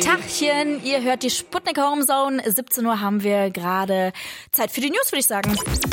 Tachchen, ihr hört die Sputnik Home Zone. 17 Uhr haben wir gerade Zeit für die News, würde ich sagen.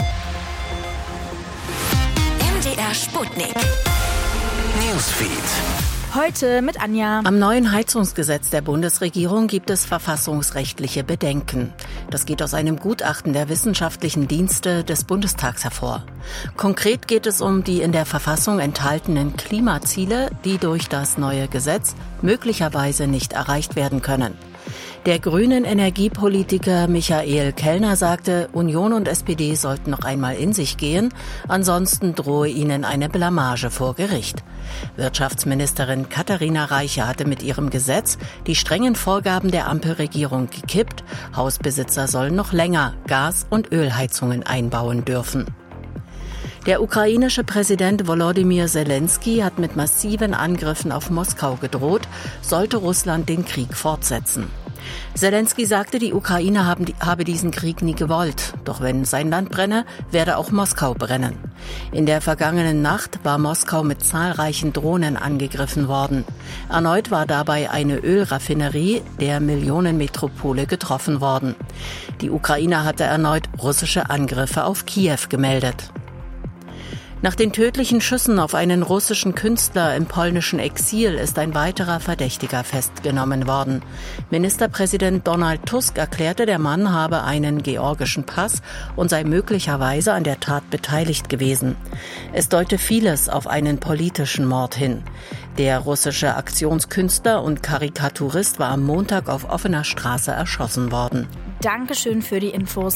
MDR Sputnik Newsfeed. Heute mit Anja. Am neuen Heizungsgesetz der Bundesregierung gibt es verfassungsrechtliche Bedenken. Das geht aus einem Gutachten der wissenschaftlichen Dienste des Bundestags hervor. Konkret geht es um die in der Verfassung enthaltenen Klimaziele, die durch das neue Gesetz möglicherweise nicht erreicht werden können. Der grünen Energiepolitiker Michael Kellner sagte, Union und SPD sollten noch einmal in sich gehen, ansonsten drohe ihnen eine Blamage vor Gericht. Wirtschaftsministerin Katharina Reiche hatte mit ihrem Gesetz die strengen Vorgaben der Ampelregierung gekippt. Hausbesitzer sollen noch länger Gas- und Ölheizungen einbauen dürfen. Der ukrainische Präsident Volodymyr Zelensky hat mit massiven Angriffen auf Moskau gedroht, sollte Russland den Krieg fortsetzen. Zelensky sagte, die Ukraine habe diesen Krieg nie gewollt. Doch wenn sein Land brenne, werde auch Moskau brennen. In der vergangenen Nacht war Moskau mit zahlreichen Drohnen angegriffen worden. Erneut war dabei eine Ölraffinerie der Millionenmetropole getroffen worden. Die Ukraine hatte erneut russische Angriffe auf Kiew gemeldet. Nach den tödlichen Schüssen auf einen russischen Künstler im polnischen Exil ist ein weiterer Verdächtiger festgenommen worden. Ministerpräsident Donald Tusk erklärte, der Mann habe einen georgischen Pass und sei möglicherweise an der Tat beteiligt gewesen. Es deute vieles auf einen politischen Mord hin. Der russische Aktionskünstler und Karikaturist war am Montag auf offener Straße erschossen worden. Dankeschön für die Infos.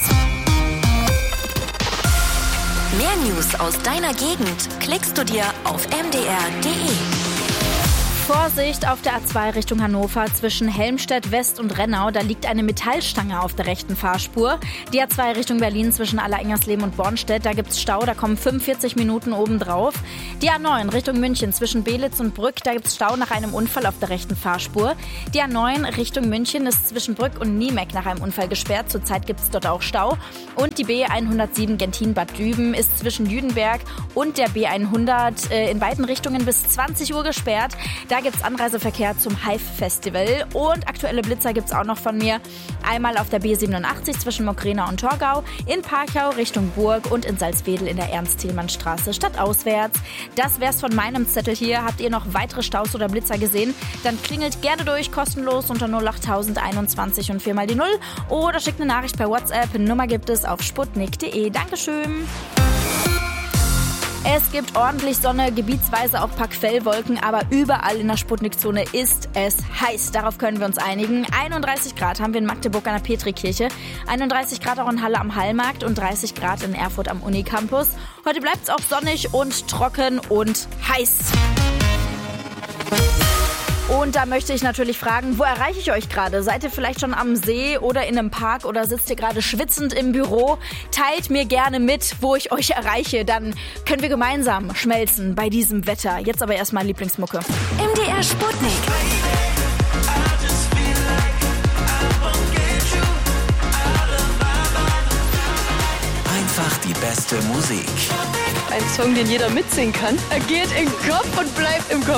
Mehr News aus deiner Gegend klickst du dir auf mdr.de. Vorsicht auf der A2 Richtung Hannover zwischen Helmstedt West und Rennau. Da liegt eine Metallstange auf der rechten Fahrspur. Die A2 Richtung Berlin zwischen Allerengersleben und Bornstedt. Da gibt's Stau, da kommen 45 Minuten obendrauf. Die A9 Richtung München zwischen Belitz und Brück. Da gibt's Stau nach einem Unfall auf der rechten Fahrspur. Die A9 Richtung München ist zwischen Brück und Niemeck nach einem Unfall gesperrt. Zurzeit gibt's dort auch Stau. Und die B107 Gentin-Bad Düben ist zwischen Jüdenberg und der B100 in beiden Richtungen bis 20 Uhr gesperrt. Da gibt es Anreiseverkehr zum Hive-Festival und aktuelle Blitzer gibt es auch noch von mir. Einmal auf der B87 zwischen Mokrana und Torgau, in Parchau Richtung Burg und in Salzwedel in der Ernst-Thälmann-Straße stadtauswärts. Das wär's von meinem Zettel hier. Habt ihr noch weitere Staus oder Blitzer gesehen? Dann klingelt gerne durch, kostenlos unter 08021 und 4 mal die 0 oder schickt eine Nachricht per WhatsApp. Nummer gibt es auf sputnik.de. Dankeschön. Es gibt ordentlich Sonne, gebietsweise auch ein paar Quellwolken, aber überall in der Sputnik-Zone ist es heiß. Darauf können wir uns einigen. 31 Grad haben wir in Magdeburg an der Petrikirche, 31 Grad auch in Halle am Hallmarkt und 30 Grad in Erfurt am Unicampus. Heute bleibt es auch sonnig und trocken und heiß. Und da möchte ich natürlich fragen, wo erreiche ich euch gerade? Seid ihr vielleicht schon am See oder in einem Park oder sitzt ihr gerade schwitzend im Büro? Teilt mir gerne mit, wo ich euch erreiche. Dann können wir gemeinsam schmelzen bei diesem Wetter. Jetzt aber erstmal Lieblingsmucke. MDR Sputnik. Einfach die beste Musik. Ein Song, den jeder mitsingen kann. Er geht in den Kopf und bleibt im Kopf.